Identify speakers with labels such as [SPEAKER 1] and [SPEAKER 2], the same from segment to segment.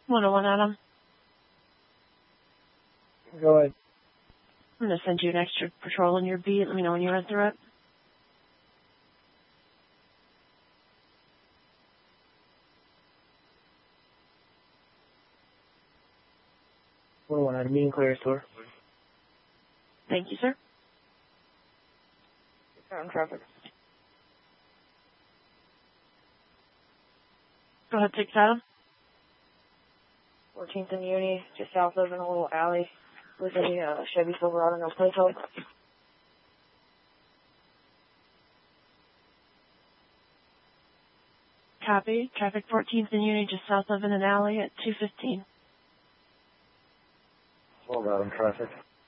[SPEAKER 1] 101 Adam.
[SPEAKER 2] Go ahead.
[SPEAKER 1] I'm going to send you an extra patrol in your beat. Let me know when you run through it.
[SPEAKER 2] I'm meeting clear, sir.
[SPEAKER 1] Thank you, sir.
[SPEAKER 2] On traffic.
[SPEAKER 1] Go ahead, 6 Adam.
[SPEAKER 2] 14th and Uni, just south of in a little alley with a Chevy Silverado, no plate hold.
[SPEAKER 1] Copy. Traffic 14th and Uni, just south of in an alley at 2:15.
[SPEAKER 3] 12 Adam traffic.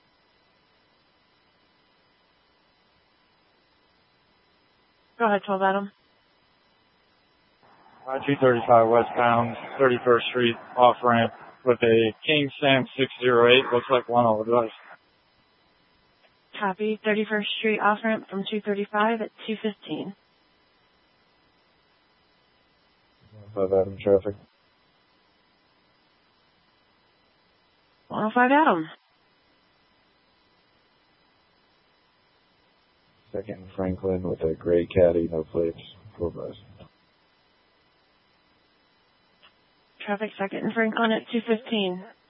[SPEAKER 1] Go ahead, 12 Adam.
[SPEAKER 3] 235 westbound, 31st Street, off-ramp with a King Sam 608. Looks like one overdose.
[SPEAKER 1] Copy. 31st Street off-ramp from 235 at 2:15.
[SPEAKER 3] 5 Adam traffic.
[SPEAKER 1] 105 Adam.
[SPEAKER 3] 2nd and Franklin with a gray caddy, no plates, full bus.
[SPEAKER 1] Traffic 2nd and Franklin at 2:15.